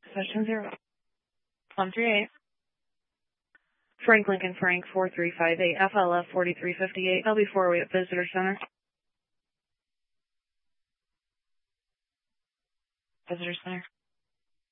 Session 0. 138. Frank Lincoln Frank 4358 FLF 4358 LB4 at Visitor Center. Visitor Center.